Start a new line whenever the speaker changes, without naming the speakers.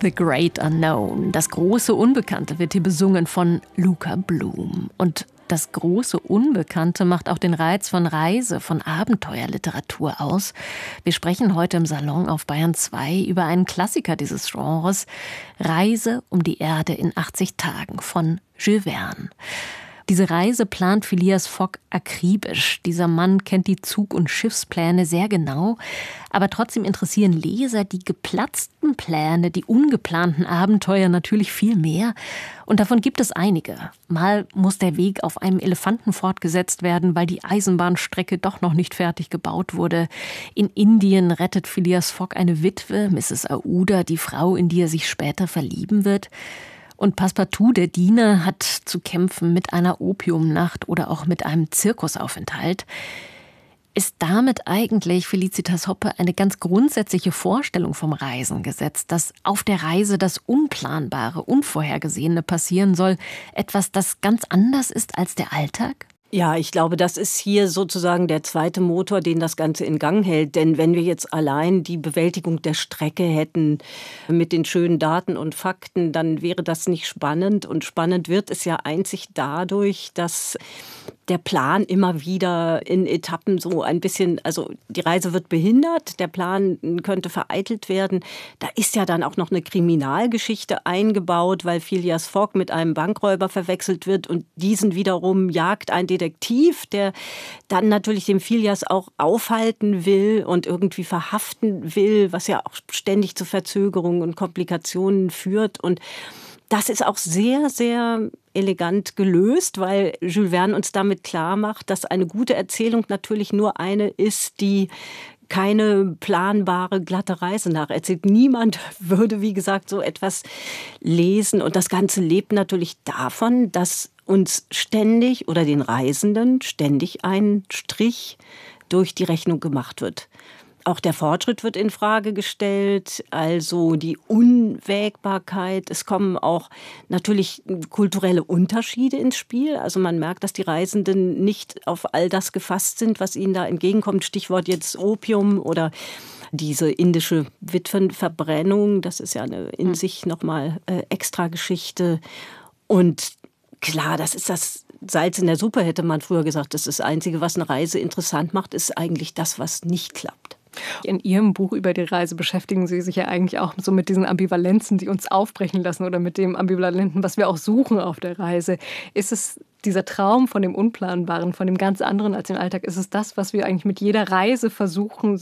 The Great Unknown, das große Unbekannte, wird hier besungen von Luca Bloom. Und das große Unbekannte macht auch den Reiz von Reise, von Abenteuerliteratur aus. Wir sprechen heute im Salon auf Bayern 2 über einen Klassiker dieses Genres, Reise um die Erde in 80 Tagen von Jules Verne. Diese Reise plant Phileas Fogg akribisch. Dieser Mann kennt die Zug- und Schiffspläne sehr genau. Aber trotzdem interessieren Leser die geplatzten Pläne, die ungeplanten Abenteuer natürlich viel mehr. Und davon gibt es einige. Mal muss der Weg auf einem Elefanten fortgesetzt werden, weil die Eisenbahnstrecke doch noch nicht fertig gebaut wurde. In Indien rettet Phileas Fogg eine Witwe, Mrs. Aouda, die Frau, in die er sich später verlieben wird. Und Passepartout, der Diener, hat zu kämpfen mit einer Opiumnacht oder auch mit einem Zirkusaufenthalt. Ist damit eigentlich, Felicitas Hoppe, eine ganz grundsätzliche Vorstellung vom Reisen gesetzt, dass auf der Reise das Unplanbare, Unvorhergesehene passieren soll, etwas, das ganz anders ist als der Alltag?
Ja, ich glaube, das ist hier sozusagen der zweite Motor, den das Ganze in Gang hält. Denn wenn wir jetzt allein die Bewältigung der Strecke hätten mit den schönen Daten und Fakten, dann wäre das nicht spannend. Und spannend wird es ja einzig dadurch, dass der Plan immer wieder in Etappen so ein bisschen, also die Reise wird behindert, der Plan könnte vereitelt werden. Da ist ja dann auch noch eine Kriminalgeschichte eingebaut, weil Phileas Fogg mit einem Bankräuber verwechselt wird und diesen wiederum jagt ein Detektiv, der dann natürlich den Phileas auch aufhalten will und irgendwie verhaften will, was ja auch ständig zu Verzögerungen und Komplikationen führt. Und das ist auch sehr, sehr elegant gelöst, weil Jules Verne uns damit klar macht, dass eine gute Erzählung natürlich nur eine ist, die keine planbare, glatte Reise nacherzählt. Niemand würde, wie gesagt, so etwas lesen. Und das Ganze lebt natürlich davon, dass uns ständig oder den Reisenden ständig ein Strich durch die Rechnung gemacht wird. Auch der Fortschritt wird in Frage gestellt, also die Unwägbarkeit. Es kommen auch natürlich kulturelle Unterschiede ins Spiel. Also man merkt, dass die Reisenden nicht auf all das gefasst sind, was ihnen da entgegenkommt. Stichwort jetzt Opium oder diese indische Witwenverbrennung. Das ist ja eine in sich nochmal extra Geschichte. Und klar, das ist das Salz in der Suppe, hätte man früher gesagt. Das Einzige, was eine Reise interessant macht, ist eigentlich das, was nicht klappt.
In Ihrem Buch über die Reise beschäftigen Sie sich ja eigentlich auch so mit diesen Ambivalenzen, die uns aufbrechen lassen oder mit dem Ambivalenten, was wir auch suchen auf der Reise. Ist es dieser Traum von dem Unplanbaren, von dem ganz anderen als dem Alltag, ist es das, was wir eigentlich mit jeder Reise versuchen,